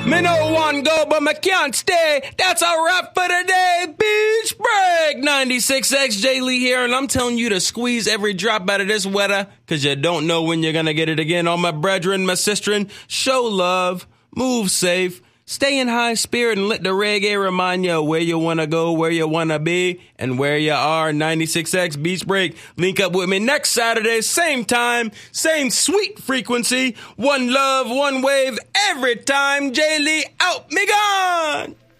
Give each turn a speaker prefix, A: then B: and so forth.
A: Me no one go, but me can't stay. That's a wrap for today. Beach break. 96X J Lee here, and I'm telling you to squeeze every drop out of this weather, cause you don't know when you're gonna get it again. All my brethren, my sisterin, show love, move safe, stay in high spirit, and let the reggae remind you where you wanna go, where you wanna be, and where you are. 96X Beach Break. Link up with me next Saturday, same time, same sweet frequency. One love, one wave, every time. J Lee out, me gone.